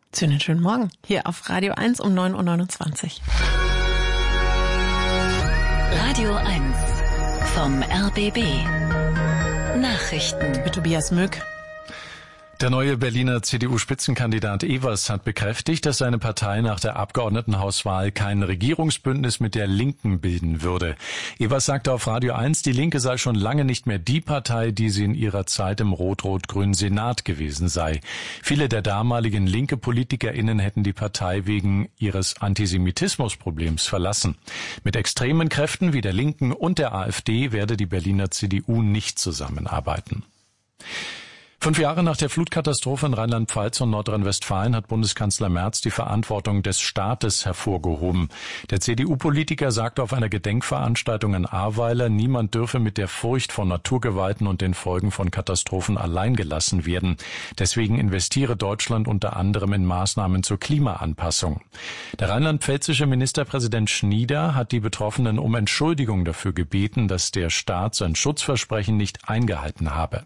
Schönen Morgen hier auf Radio 1 um 9.29 Uhr. Radio 1 vom RBB. Nachrichten Mit Tobias Mück. Der neue Berliner CDU-Spitzenkandidat Evers hat bekräftigt, dass seine Partei nach der Abgeordnetenhauswahl kein Regierungsbündnis mit der Linken bilden würde. Evers sagte auf Radio 1, die Linke sei schon lange nicht mehr die Partei, die sie in ihrer Zeit im rot-rot-grünen Senat gewesen sei. Viele der damaligen linke PolitikerInnen hätten die Partei wegen ihres Antisemitismusproblems verlassen. Mit extremen Kräften wie der Linken und der AfD werde die Berliner CDU nicht zusammenarbeiten. 5 Jahre nach der Flutkatastrophe in Rheinland-Pfalz und Nordrhein-Westfalen hat Bundeskanzler Merz die Verantwortung des Staates hervorgehoben. Der CDU-Politiker sagte auf einer Gedenkveranstaltung in Ahrweiler, niemand dürfe mit der Furcht vor Naturgewalten und den Folgen von Katastrophen allein gelassen werden. Deswegen investiere Deutschland unter anderem in Maßnahmen zur Klimaanpassung. Der rheinland-pfälzische Ministerpräsident Schnieder hat die Betroffenen um Entschuldigung dafür gebeten, dass der Staat sein Schutzversprechen nicht eingehalten habe.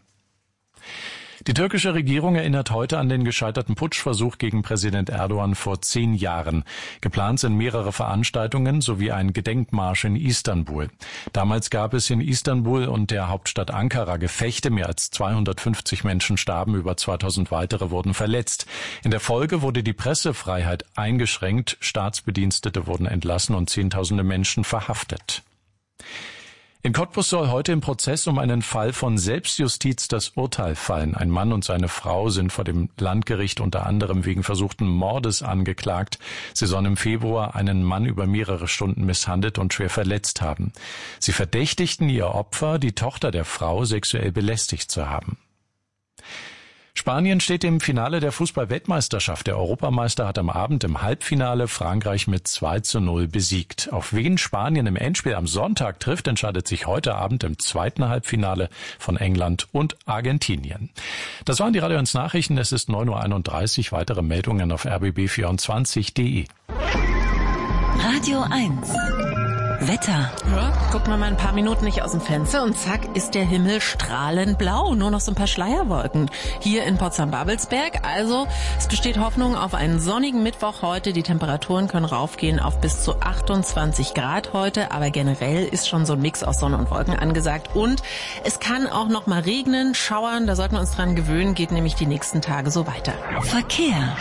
Die türkische Regierung erinnert heute an den gescheiterten Putschversuch gegen Präsident Erdogan vor 10 Jahren. Geplant sind mehrere Veranstaltungen sowie ein Gedenkmarsch in Istanbul. Damals gab es in Istanbul und der Hauptstadt Ankara Gefechte. Mehr als 250 Menschen starben, über 2000 weitere wurden verletzt. In der Folge wurde die Pressefreiheit eingeschränkt, Staatsbedienstete wurden entlassen und Zehntausende Menschen verhaftet. In Cottbus soll heute im Prozess um einen Fall von Selbstjustiz das Urteil fallen. Ein Mann und seine Frau sind vor dem Landgericht unter anderem wegen versuchten Mordes angeklagt. Sie sollen im Februar einen Mann über mehrere Stunden misshandelt und schwer verletzt haben. Sie verdächtigten ihr Opfer, die Tochter der Frau, sexuell belästigt zu haben. Spanien steht im Finale der Fußball-Weltmeisterschaft. Der Europameister hat am Abend im Halbfinale Frankreich mit 2:0 besiegt. Auf wen Spanien im Endspiel am Sonntag trifft, entscheidet sich heute Abend im zweiten Halbfinale von England und Argentinien. Das waren die Radio 1 Nachrichten. Es ist 9:31 Uhr. Weitere Meldungen auf rbb24.de. Radio 1 Wetter. Ja, guckt man mal ein paar Minuten nicht aus dem Fenster und zack ist der Himmel strahlend blau. Nur noch so ein paar Schleierwolken hier in Potsdam-Babelsberg. Also es besteht Hoffnung auf einen sonnigen Mittwoch heute. Die Temperaturen können raufgehen auf bis zu 28 Grad heute. Aber generell ist schon so ein Mix aus Sonne und Wolken angesagt. Und es kann auch noch mal regnen, schauern. Da sollten wir uns dran gewöhnen. Geht nämlich die nächsten Tage so weiter. Verkehr.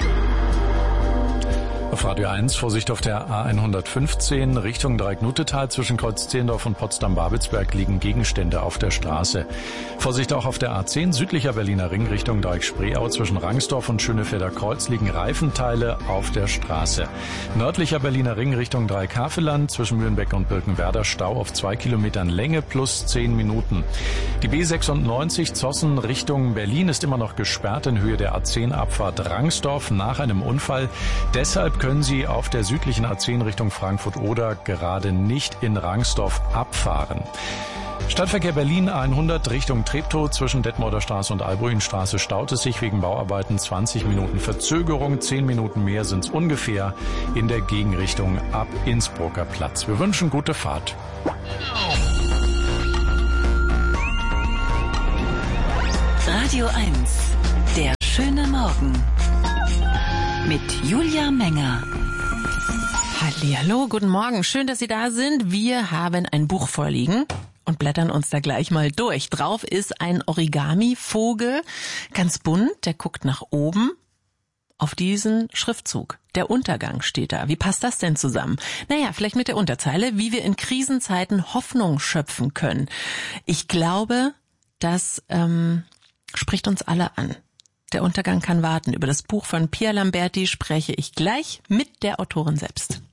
Auf Radio 1 Vorsicht auf der A115 Richtung Dreiecknutetal zwischen Kreuz Zehlendorf und Potsdam-Babelsberg liegen Gegenstände auf der Straße. Vorsicht auch auf der A10 südlicher Berliner Ring Richtung Dreieck-Spreeau zwischen Rangsdorf und Schönefelder Kreuz liegen Reifenteile auf der Straße. Nördlicher Berliner Ring Richtung Dreieck-Havelland zwischen Mühlenbeck und Birkenwerder Stau auf 2 Kilometern Länge plus 10 Minuten. Die B96 Zossen Richtung Berlin ist immer noch gesperrt in Höhe der A10 Abfahrt Rangsdorf nach einem Unfall. Deshalb können Sie auf der südlichen A10 Richtung Frankfurt-Oder gerade nicht in Rangsdorf abfahren. Stadtverkehr Berlin 100 Richtung Treptow zwischen Detmolder Straße und Albruinstraße staut es sich wegen Bauarbeiten 20 Minuten Verzögerung. 10 Minuten mehr sind es ungefähr in der Gegenrichtung ab Innsbrucker Platz. Wir wünschen gute Fahrt. Radio 1, der schöne Morgen. Mit Julia Menger. Hallihallo, guten Morgen. Schön, dass Sie da sind. Wir haben ein Buch vorliegen und blättern uns da gleich mal durch. Drauf ist ein Origami-Vogel, ganz bunt, der guckt nach oben auf diesen Schriftzug. Der Untergang steht da. Wie passt das denn zusammen? Naja, vielleicht mit der Unterzeile, wie wir in Krisenzeiten Hoffnung schöpfen können. Ich glaube, das spricht uns alle an. Der Untergang kann warten. Über das Buch von Pia Lamberti spreche ich gleich mit der Autorin selbst.